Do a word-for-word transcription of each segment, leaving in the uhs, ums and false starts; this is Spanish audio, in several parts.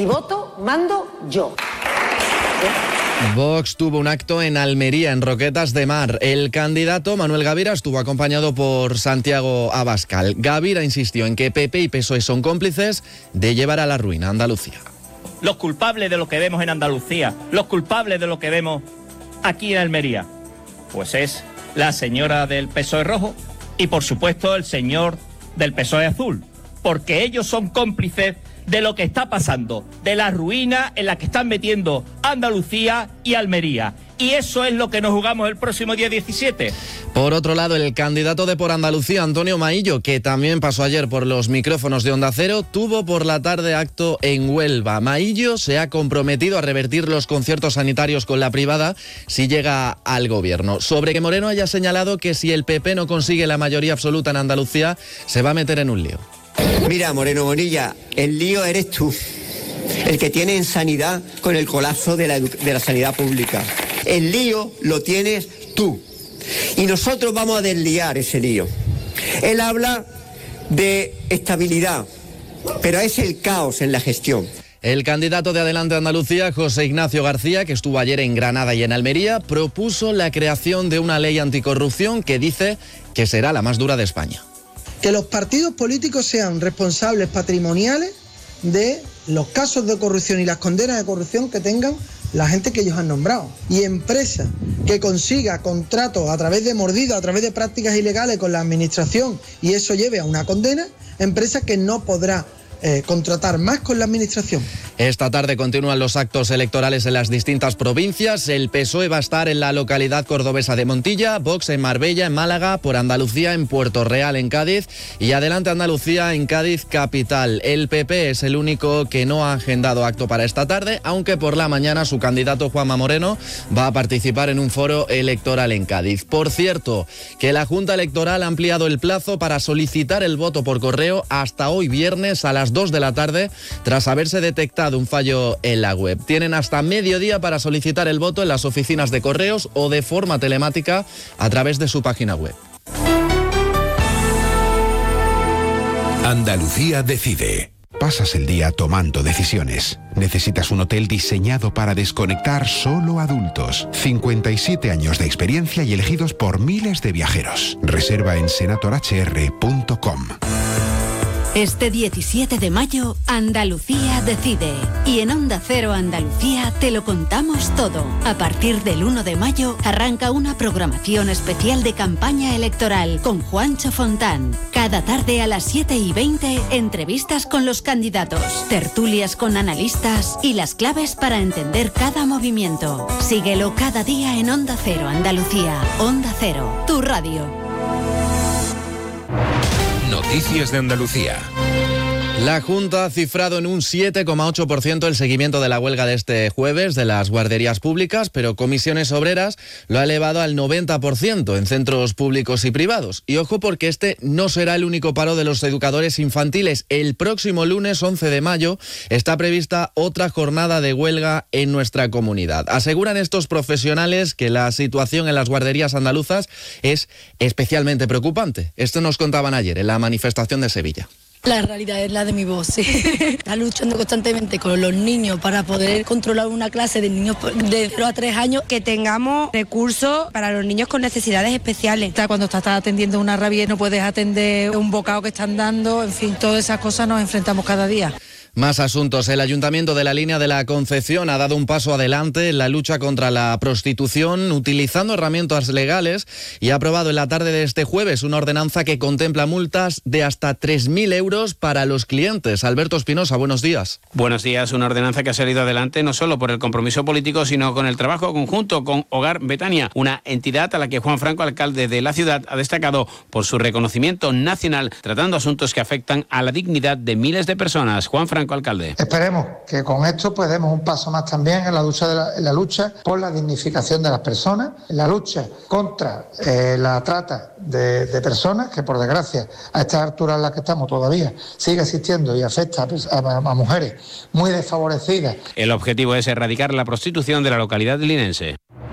voto mando yo. Vox tuvo un acto en Almería, en Roquetas de Mar. El candidato Manuel Gavira estuvo acompañado por Santiago Abascal. Gavira insistió en que P P y P S O E son cómplices de llevar a la ruina a Andalucía. Los culpables de lo que vemos en Andalucía, los culpables de lo que vemos aquí en Almería, pues es la señora del P S O E rojo y por supuesto el señor del P S O E azul, porque ellos son cómplices de lo que está pasando, de la ruina en la que están metiendo Andalucía y Almería. Y eso es lo que nos jugamos el próximo día diecisiete. Por otro lado, el candidato de Por Andalucía, Antonio Maillo, que también pasó ayer por los micrófonos de Onda Cero, tuvo por la tarde acto en Huelva. Maillo se ha comprometido a revertir los conciertos sanitarios con la privada si llega al gobierno. Sobre que Moreno haya señalado que si el P P no consigue la mayoría absoluta en Andalucía, se va a meter en un lío. Mira, Moreno Bonilla, el lío eres tú, el que tiene en sanidad con el colapso de la, de la sanidad pública. El lío lo tienes tú y nosotros vamos a desliar ese lío. Él habla de estabilidad, pero es el caos en la gestión. El candidato de Adelante Andalucía, José Ignacio García, que estuvo ayer en Granada y en Almería, propuso la creación de una ley anticorrupción que dice que será la más dura de España. Que los partidos políticos sean responsables patrimoniales de los casos de corrupción y las condenas de corrupción que tengan la gente que ellos han nombrado. Y empresa que consiga contratos a través de mordidas, a través de prácticas ilegales con la administración y eso lleve a una condena, empresa que no podrá Eh, contratar más con la administración. Esta tarde continúan los actos electorales en las distintas provincias. El P S O E va a estar en la localidad cordobesa de Montilla, Vox en Marbella, en Málaga, Por Andalucía en Puerto Real, en Cádiz y Adelante Andalucía en Cádiz capital. El P P es el único que no ha agendado acto para esta tarde, aunque por la mañana su candidato Juanma Moreno va a participar en un foro electoral en Cádiz. Por cierto, que la Junta Electoral ha ampliado el plazo para solicitar el voto por correo hasta hoy viernes a las dos de la tarde, tras haberse detectado un fallo en la web. Tienen hasta mediodía para solicitar el voto en las oficinas de correos o de forma telemática a través de su página web. Andalucía decide. Pasas el día tomando decisiones. Necesitas un hotel diseñado para desconectar solo adultos. cincuenta y siete años de experiencia y elegidos por miles de viajeros. Reserva en senator h r punto com. Este diecisiete de mayo, Andalucía decide. Y en Onda Cero Andalucía te lo contamos todo. A partir del uno de mayo arranca una programación especial de campaña electoral con Juancho Fontán. Cada tarde a las siete y veinte, entrevistas con los candidatos, tertulias con analistas y las claves para entender cada movimiento. Síguelo cada día en Onda Cero Andalucía. Onda Cero, tu radio. Noticias de Andalucía. La Junta ha cifrado en un siete coma ocho por ciento el seguimiento de la huelga de este jueves de las guarderías públicas, pero Comisiones Obreras lo ha elevado al noventa por ciento en centros públicos y privados. Y ojo, porque este no será el único paro de los educadores infantiles. El próximo lunes once de mayo está prevista otra jornada de huelga en nuestra comunidad. Aseguran estos profesionales que la situación en las guarderías andaluzas es especialmente preocupante. Esto nos contaban ayer en la manifestación de Sevilla. La realidad es la de mi voz, sí. Está luchando constantemente con los niños para poder controlar una clase de niños de cero a tres años. Que tengamos recursos para los niños con necesidades especiales. Cuando estás atendiendo una rabia y no puedes atender un bocado que están dando, en fin, todas esas cosas nos enfrentamos cada día. Más asuntos. El Ayuntamiento de la Línea de la Concepción ha dado un paso adelante en la lucha contra la prostitución utilizando herramientas legales y ha aprobado en la tarde de este jueves una ordenanza que contempla multas de hasta tres mil euros para los clientes. Alberto Espinosa, buenos días. Buenos días. Una ordenanza que ha salido adelante no solo por el compromiso político, sino con el trabajo conjunto con Hogar Betania, una entidad a la que Juan Franco, alcalde de la ciudad, ha destacado por su reconocimiento nacional, tratando asuntos que afectan a la dignidad de miles de personas. Juan Franco, alcalde. Esperemos que con esto pues demos un paso más también en la lucha, de la, en la lucha por la dignificación de las personas, en la lucha contra eh, la trata de, de personas, que por desgracia a estas alturas en las que estamos todavía sigue existiendo y afecta a, a, a mujeres muy desfavorecidas. El objetivo es erradicar la prostitución de la localidad linense.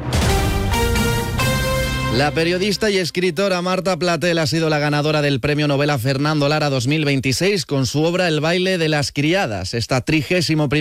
La periodista y escritora Marta Platel ha sido la ganadora del Premio Novela Fernando Lara dos mil veintiséis con su obra El baile de las criadas. Esta trigésimo